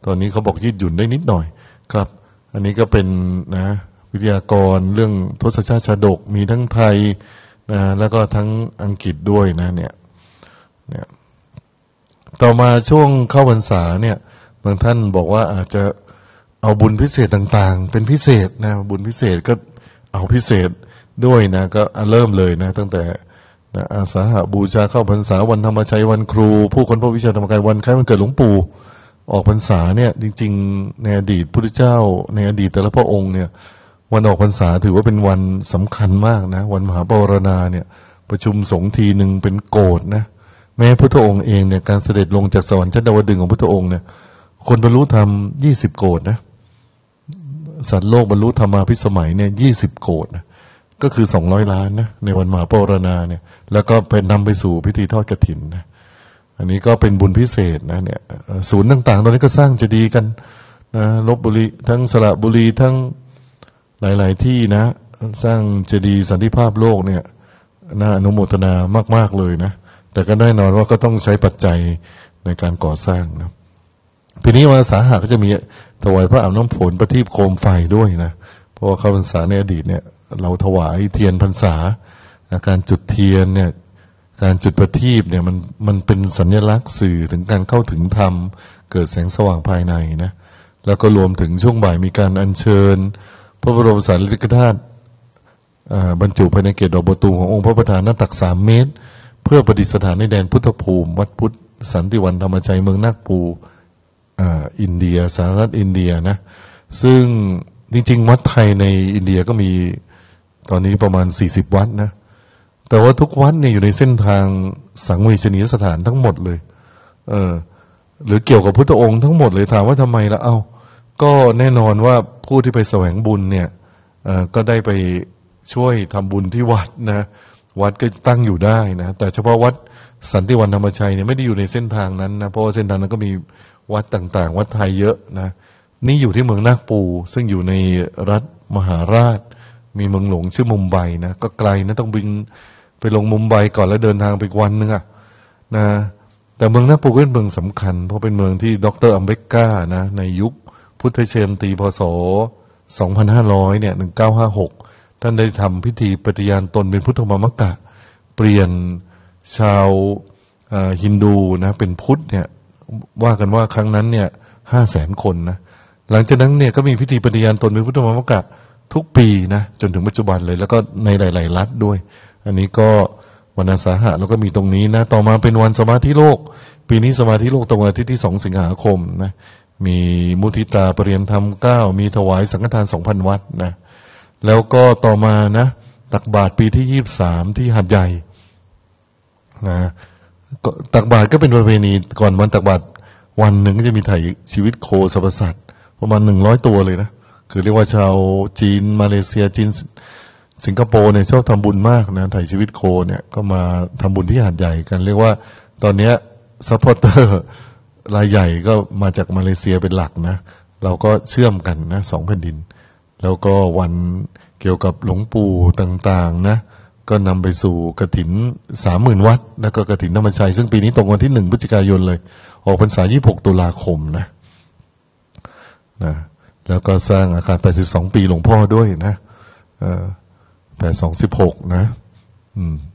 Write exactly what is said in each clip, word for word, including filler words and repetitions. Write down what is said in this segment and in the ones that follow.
ตอนนี้เขาบอกยืดหยุ่นได้นิดหน่อยครับอันนี้ก็เป็นนะวิทยากรเรื่องทศชาติชาดกมีทั้งไทยนะแล้วก็ทั้งอังกฤษด้วยนะเนี่ยเนี่ยต่อมาช่วงเข้าพรรษาเนี่ยบางท่านบอกว่าอาจจะเอาบุญพิเศษต่างๆเป็นพิเศษนะบุญพิเศษก็เอาพิเศษด้วยนะก็เริ่มเลยนะตั้งแต่นะอาสาหบูชาเข้าพรรษาวันธรรมชัยวันครูผู้คนพระวิชาธรรมกายวันคล้ายวันเกิดหลวงปู่ออกพรรษาเนี่ยจริงๆในอดีตพุทธเจ้าในอดีตแต่ละพระองค์เนี่ยวันออกพรรษาถือว่าเป็นวันสำคัญมากนะวันมหาปวารณาเนี่ยประชุมสงฆ์ทีหนึ่งเป็นโกฏนะแม้พุทธองค์เองเนี่ยการเสด็จลงจากสวรรค์ชั้นดาวดึงส์ของพุทธองค์เนี่ยคนบรรลุธรรมยี่สิบโกฏนะสัตว์โลกบรรลุธรรมาภิสมัยเนี่ยยี่สิบโกฏนะก็คือสองร้อยล้านนะในวันมหาปวารณาเนี่ยแล้วก็ไปนำไปสู่พิธีทอดกฐินนะอันนี้ก็เป็นบุญพิเศษนะเนี่ยศูนย์ต่างๆตอนนี้ก็สร้างเจดีย์กันนะลพบุรีทั้งสระบุรีทั้งหลายๆที่นะสร้างเจดีย์สันติภาพโลกเนี่ยน่าอนุโมทนามากๆเลยนะแต่ก็แน่นอนว่าก็ต้องใช้ปัจจัยในการก่อสร้างนะปีนี้วันอาสาฬหะก็จะมีถวายพระอาบน้ำฝนประทีปโคมไฟด้วยนะเพราะว่าเข้าพรรษาในอดีตเนี่ยเราถวายเทียนพรรษาการจุดเทียนเนี่ยการจุดประทีปเนี่ยมันมันเป็นสัญลักษณ์สื่อถึงการเข้าถึงธรรมเกิดแสงสว่างภายในนะแล้วก็รวมถึงช่วงบ่ายมีการอัญเชิญพระบรมสารีริกธาตุบรรจุภายในเกศดอกบัวตูมขององค์พระประธานหน้าตักสามเมตรเพื่อประดิษฐานในแดนพุทธภูมิวัดพุทธสันติวันธรรมชัยเมืองนาคปูอินเดียสหรัฐอินเดียนะซึ่งจริงๆวัดไทยในอินเดียก็มีตอนนี้ประมาณสี่สิบวัดนะแต่ว่าทุกวัดเนี่ยอยู่ในเส้นทางสังเวชนียสถานทั้งหมดเลยเออหรือเกี่ยวกับพุทธองค์ทั้งหมดเลยถามว่าทำไมล่ะเอ้าก็แน่นอนว่าผู้ที่ไปแสวงบุญเนี่ยเอ่อก็ได้ไปช่วยทำบุญที่วัดนะวัดก็ตั้งอยู่ได้นะแต่เฉพาะวัดสันติวันธรรมชัยเนี่ยไม่ได้อยู่ในเส้นทางนั้นนะเพราะว่าเส้นทางนั้นก็มีวัดต่างๆวัดไทยเยอะนะนี่อยู่ที่เมืองนาคปูซึ่งอยู่ในรัฐมหาราชมีเมืองหลวงชื่อมุมไบนะก็ไกลนะต้องบินไปลงมุมไบก่อนแล้วเดินทางไปวันนึงอ่ะนะแต่เมืองนาคปูก็เป็นเมืองสำคัญเพราะเป็นเมืองที่ดร.อัมเบกกานะในยุคพุทธเชนตีพศสองพันห้าร้อยเนี่ยหนึ่งพันเก้าร้อยห้าสิบหกท่านได้ทำพิธีปฏิญาณตนเป็นพุทธมามกะเปลี่ยนชาวฮินดูนะเป็นพุทธเนี่ยว่ากันว่าครั้งนั้นเนี่ยห้าแสนคนนะหลังจากนั้นเนี่ยก็มีพิธีปฏิญาณตนเป็นพุทธมามกะทุกปีนะจนถึงปัจจุบันเลยแล้วก็ในหลายๆรัฐด้วยอันนี้ก็วันอาสาฬหะแล้วก็มีตรงนี้นะต่อมาเป็นวันสมาธิโลกปีนี้สมาธิโลกตรงวันอาทิตย์ที่สองสิงหาคมนะมีมุทิตาปริยนธรรมเก้ามีถวายสังฆทานสองพันวัตต์นะแล้วก็ต่อมานะตักบาตรปีที่ยี่สิบสามที่หาดใหญ่นะตักบาตรก็เป็นประเพณีก่อนวันตักบาตรวันหนึ่งก็จะมีถ่ายชีวิตโคสรรพสัตว์ประมาณหนึ่งร้อยตัวเลยนะคือเรียกว่าชาวจีนมาเลเซียจีนสิงคโปร์เนี่ยชอบทำบุญมากนะถ่ายชีวิตโคเนี่ยก็มาทำบุญที่หาดใหญ่กันเรียกว่าตอนนี้ซัพพอร์เตอร์รายใหญ่ก็มาจากมาเลเซียเป็นหลักนะเราก็เชื่อมกันนะสองแผ่นดินแล้วก็วันเกี่ยวกับหลวงปู่ต่างๆนะก็นำไปสู่กฐินสามหมื่นวัดแล้วก็กฐินธรรมชัยซึ่งปีนี้ตรงวันที่หนึ่งพฤศจิกายนเลยออกพรรษายี่สิบหกตุลาคมนะนะแล้วก็สร้างอาคารแปดสิบสองปีหลวงพ่อด้วยนะเอ่อแปดสองสิบหกนะอืม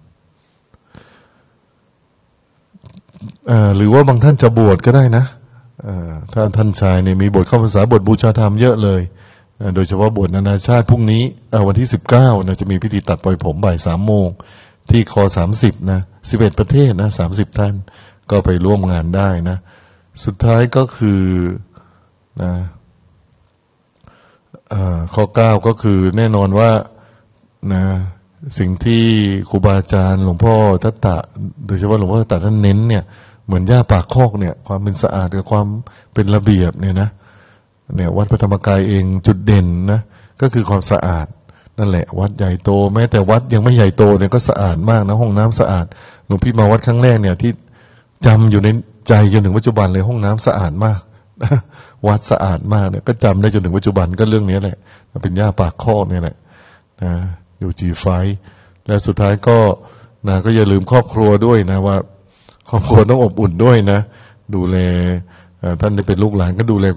เอ่อหรือว่าบางท่านจะบวชก็ได้นะเอ่อถ้าท่านชายเนี่ยมีบทเข้าพรรษาบทบูชาธรรมเยอะเลยโดยเฉพาะบทนานาชาติพรุ่งนี้วันที่สิบเก้านะจะมีพิธีตัดปล่อยผมบ่ายสามโมงที่คอสามสิบนะสิบเอ็ดประเทศนะสามสิบท่านก็ไปร่วมงานได้นะสุดท้ายก็คือนะข้อเก้าก็คือแน่นอนว่านะสิ่งที่ครูบาอาจารย์หลวงพ่อทัตตะโดยเฉพาะหลวงพ่อทัตตะท่านเน้นเนี่ยเหมือนย่าปากคอกเนี่ยความเป็นสะอาดกับความเป็นระเบียบเนี่ยนะเนี่ยวัดพระธรรมกายเองจุดเด่นนะก็คือความสะอาดนั่นแหละวัดใหญ่โตแม้แต่วัดยังไม่ใหญ่โตเนี่ยก็สะอาดมากนะห้องน้ำสะอาดหลวงพี่มาวัดครั้งแรกเนี่ยที่จำอยู่ในใจจนถึงปัจจุบันเลยห้องน้ำสะอาดมากวัดสะอาดมากเนี่ยก็จำได้จนถึงปัจจุบันก็เรื่องนี้แหละเป็นย่าปากคอกเนี่ยแหละนะอยู่จีไฟและสุดท้ายก็นะก็อย่าลืมครอบครัวด้วยนะว่าครอบครัวต้องอบอุ่นด้วยนะดูแลท่านที่เป็นลูกหลานก็ดูแล